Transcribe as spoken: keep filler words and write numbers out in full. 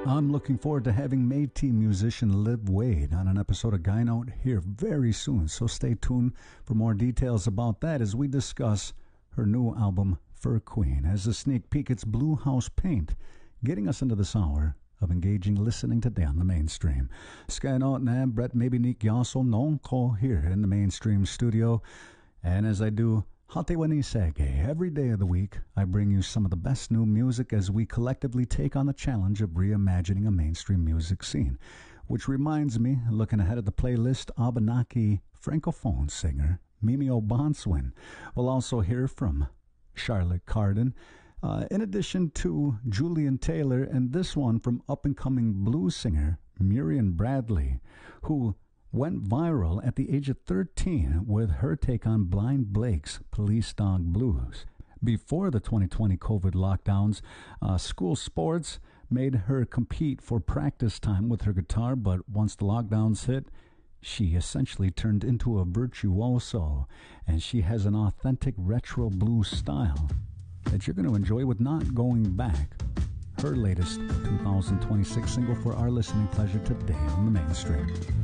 I'm looking forward to having Métis musician Liv Wade on an episode of Guy Note here very soon, so stay tuned for more details about that as we discuss her new album, Fur Queen. As a sneak peek, it's Blue House Paint, getting us into this hour of engaging listening today on the mainstream. Sky Note and Brett maybe Nick Yasso non ko here in the mainstream studio, and as I do Hatewani Sege, every day of the week, I bring you some of the best new music as we collectively take on the challenge of reimagining a mainstream music scene. Which reminds me, looking ahead at the playlist, Abenaki Francophone singer Mimi O'Bonswin. We'll also hear from Charlotte Cardin, uh, in addition to Julian Taylor, and this one from up-and-coming blues singer Miriam Bradley, who went viral at the age of thirteen with her take on Blind Blake's Police Dog Blues. Before the twenty twenty COVID lockdowns, uh, school sports made her compete for practice time with her guitar, but once the lockdowns hit, she essentially turned into a virtuoso, and she has an authentic retro blues style that you're going to enjoy with Not Going Back, her latest two thousand twenty-six single for our listening pleasure today on the mainstream.